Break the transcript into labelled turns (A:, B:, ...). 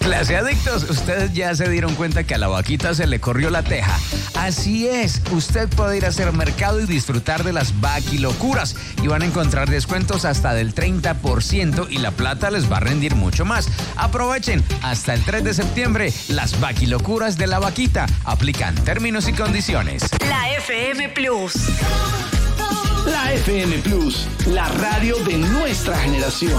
A: Clase adictos, ustedes ya se dieron cuenta que a la vaquita se le corrió la teja. Así es, usted puede ir a hacer mercado y disfrutar de las vaquilocuras y van a encontrar descuentos hasta del 30% y la plata les va a rendir mucho más. Aprovechen hasta el 3 de septiembre las vaquilocuras de la vaquita. Aplican términos y condiciones.
B: La FM Plus.
C: La FM Plus, la radio de nuestra generación.